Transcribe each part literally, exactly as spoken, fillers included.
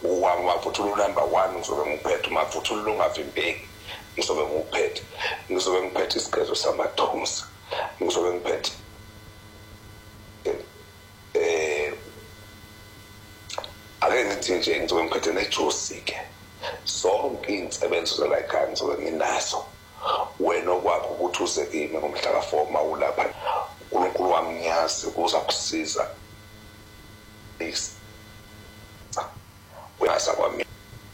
Uwamaphuthula number one ngizobe ngiphethe umaphuthula ungavimbeki ngizobe ngiphethe ngizobe ngiphethe isigezo samathunzi ngizobe ngiphethe eh ake ngithi nje ngizobe ngiphethe nejuice ke sonke insebenzo zalayikhaya ngizobe nginazo wena okwakho ukuthi usekime ngomhla ka four mawulapha uNkulunkulu wami ngiyazi kuza kusiza is uyasa kwami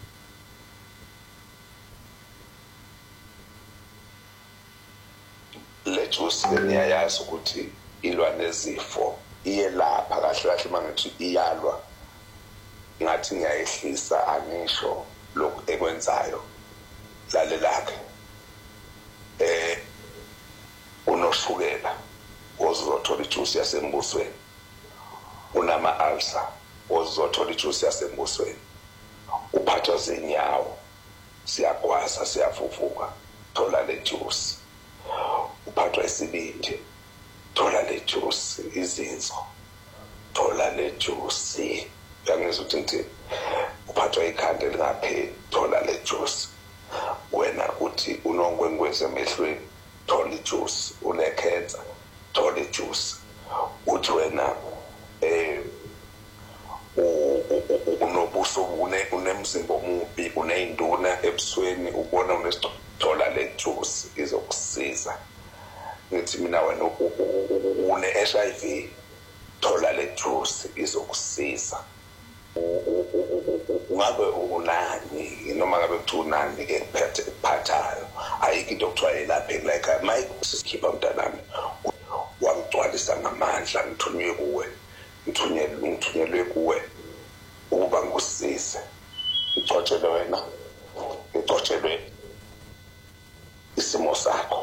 le juice niyayazi ukuthi ilwa nezifo iyelapha kahle kahle mangithi iyalwa ngathi ngiyayehlisa angisho lokho ekwenzayo lalelakhe eh unoshukela ozothola ijuice yasembusweni unama ulcer ozothola ijuice yasembusweni uphathwa zinyawo siyagwasa siyafufuka thola le juice uphathwa isibindi thola le juice izinso thola le juice yangizwa ukuthi ngithi uphathwa ikhanda lingapheli thola le juice wena uthi unongwengweze emehlweni thola ijuice unekhensa thola ijuice uthi wena eh unobuso unemzimba omubi uneyinduna ebusweni ubona unesithola le juice izokusiza ngithi mina wena une H I V thola le juice izokusiza ungabe unani noma ngabe kuthiwa unani ke kuphethe kuphathayo ayikho into okuthiwa elaphe like my sikhipha mntanami wangigcwalisa ngamandla ngithunywe kuwe ngithunyelwe ngithunyelwe kuwe ukuba ngikusize ngicotshele wena ngicotshele isimo sakho